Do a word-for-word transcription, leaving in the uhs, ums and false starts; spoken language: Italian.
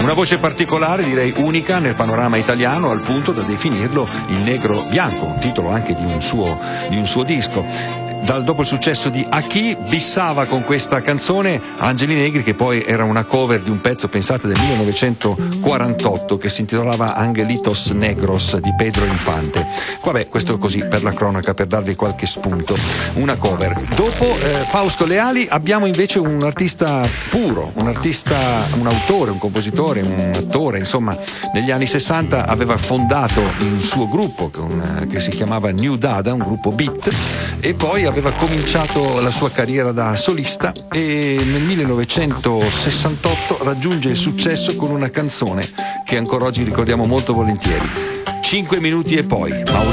Una voce particolare, direi unica nel panorama italiano, al punto da definirlo il negro bianco, un titolo anche di un suo, di un suo disco. Dal, dopo il successo di A Chi, bissava con questa canzone Angeli Negri, che poi era una cover di un pezzo, pensate, del millenovecentoquarantotto, che si intitolava Angelitos Negros di Pedro Infante. Vabbè, questo così per la cronaca, per darvi qualche spunto. Una cover. Dopo eh, Fausto Leali abbiamo invece un artista puro, un artista, un autore, un compositore, un attore, insomma, negli anni sessanta aveva fondato un suo gruppo con, che si chiamava New Dada, un gruppo beat, e poi aveva cominciato la sua carriera da solista e nel millenovecentosessantotto raggiunge il successo con una canzone che ancora oggi ricordiamo molto volentieri. Cinque minuti e poi Maurizio